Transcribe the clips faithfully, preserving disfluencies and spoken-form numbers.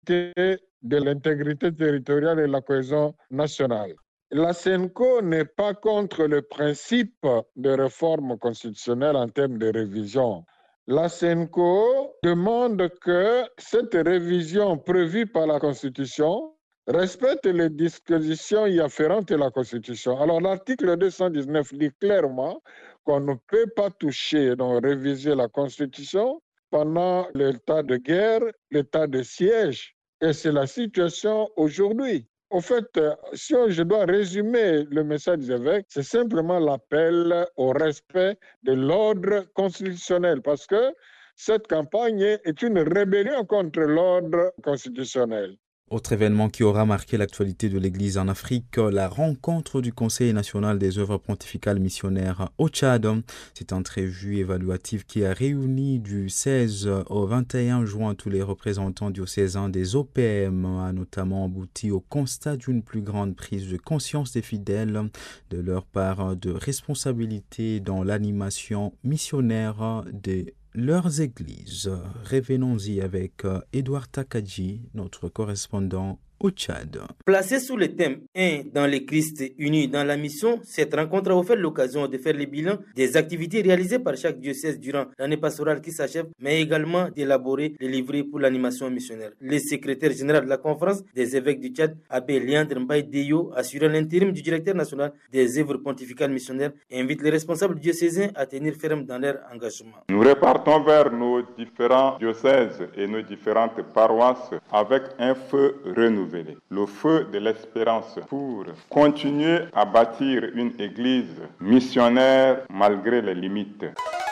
de l'intégrité territoriale et la cohésion nationale. La SENCO n'est pas contre le principe de réforme constitutionnelle en termes de révision. La SENCO demande que cette révision prévue par la Constitution respecte les dispositions y afférentes de la Constitution. Alors l'article deux cent dix-neuf dit clairement qu'on ne peut pas toucher, donc réviser la Constitution pendant l'état de guerre, l'état de siège. Et c'est la situation aujourd'hui. En fait, si je dois résumer le message des évêques, c'est simplement l'appel au respect de l'ordre constitutionnel, parce que cette campagne est une rébellion contre l'ordre constitutionnel. Autre événement qui aura marqué l'actualité de l'Église en Afrique, la rencontre du Conseil national des œuvres pontificales missionnaires au Tchad. C'est une entrevue évaluative qui a réuni du seize au vingt et un juin tous les représentants diocésains des O P M, a notamment abouti au constat d'une plus grande prise de conscience des fidèles de leur part de responsabilité dans l'animation missionnaire des leurs églises. Revenons-y avec Edouard Takadji, notre correspondant au Tchad. Placé sous le thème un dans le Christ uni dans la mission, cette rencontre a offert l'occasion de faire le bilan des activités réalisées par chaque diocèse durant l'année pastorale qui s'achève, mais également d'élaborer les livrets pour l'animation missionnaire. Le secrétaire général de la conférence des évêques du Tchad, Abbé Léandre Mbaye Deyo, assurant l'intérim du directeur national des œuvres pontificales missionnaires, invite les responsables diocésains à tenir ferme dans leur engagement. Nous repartons vers nos différents diocèses et nos différentes paroisses avec un feu renouvelé. Le feu de l'espérance pour continuer à bâtir une église missionnaire malgré les limites.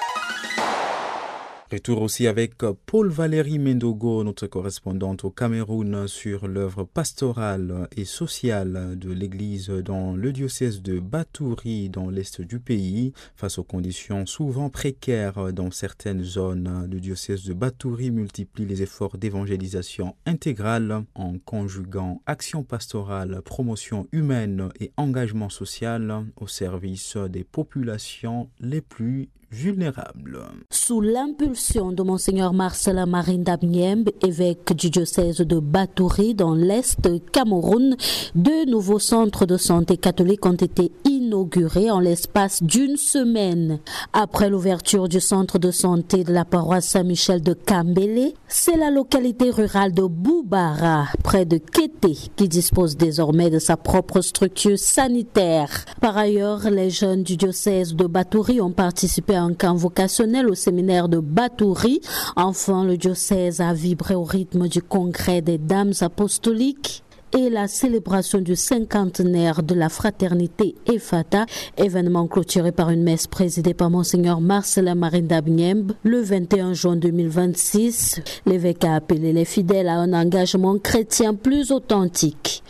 Retour aussi avec Paul Valérie Mendogo, notre correspondante au Cameroun, sur l'œuvre pastorale et sociale de l'Église dans le diocèse de Batouri, dans l'est du pays. Face aux conditions souvent précaires dans certaines zones, le diocèse de Batouri multiplie les efforts d'évangélisation intégrale en conjuguant action pastorale, promotion humaine et engagement social au service des populations les plus vulnérables. Sous l'impulsion de Monseigneur Marcela Marinda Bniembe, évêque du diocèse de Batouri dans l'Est Cameroun, deux nouveaux centres de santé catholiques ont été inaugurés en l'espace d'une semaine. Après l'ouverture du centre de santé de la paroisse Saint-Michel de Kambélé, c'est la localité rurale de Boubara, près de Kété, qui dispose désormais de sa propre structure sanitaire. Par ailleurs, les jeunes du diocèse de Batouri ont participé à un camp vocationnel au séminaire de Batouri. Enfin, le diocèse a vibré au rythme du congrès des dames apostoliques et la célébration du cinquantenaire de la fraternité Ephata, événement clôturé par une messe présidée par Monseigneur Marcela Marinda Bniembe le vingt et un juin deux mille vingt-six. L'évêque a appelé les fidèles à un engagement chrétien plus authentique.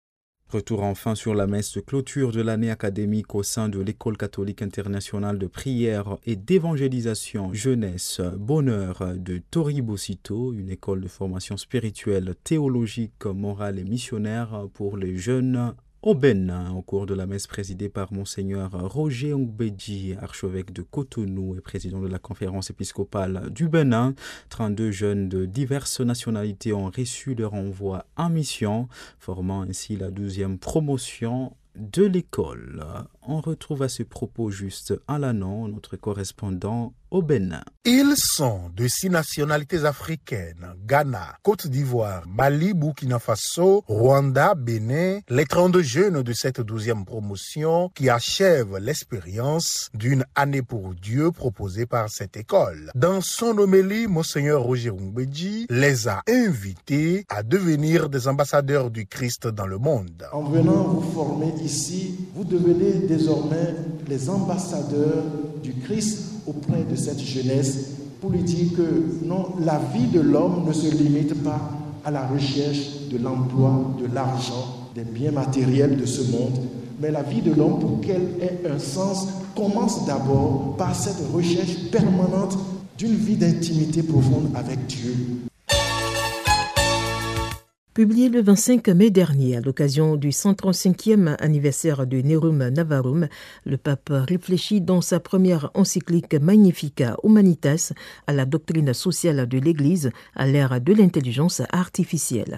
Retour enfin sur la messe de clôture de l'année académique au sein de l'École catholique internationale de prière et d'évangélisation jeunesse Bonheur de Toribosito, une école de formation spirituelle, théologique, morale et missionnaire pour les jeunes au Bénin, au cours de la messe présidée par Monseigneur Roger Ngbeji, archevêque de Cotonou et président de la conférence épiscopale du Bénin. trente-deux jeunes de diverses nationalités ont reçu leur envoi en mission, formant ainsi la douzième promotion de l'école. On retrouve à ce propos juste Alanon, notre correspondant au Bénin. Ils sont de six nationalités africaines: Ghana, Côte d'Ivoire, Mali, Burkina Faso, Rwanda, Bénin, les trente-deux jeunes de cette douzième promotion qui achèvent l'expérience d'une année pour Dieu proposée par cette école. Dans son homélie, Monseigneur Roger Ngbeji les a invités à devenir des ambassadeurs du Christ dans le monde. En venant vous former ici, vous devenez désormais les ambassadeurs du Christ auprès de cette jeunesse pour lui dire que non, la vie de l'homme ne se limite pas à la recherche de l'emploi, de l'argent, des biens matériels de ce monde, mais la vie de l'homme, pour qu'elle ait un sens, commence d'abord par cette recherche permanente d'une vie d'intimité profonde avec Dieu. Publié le vingt-cinq mai dernier à l'occasion du cent trente-cinquième anniversaire de Nerum Navarum, le pape réfléchit dans sa première encyclique Magnificat Humanitas à la doctrine sociale de l'Église à l'ère de l'intelligence artificielle.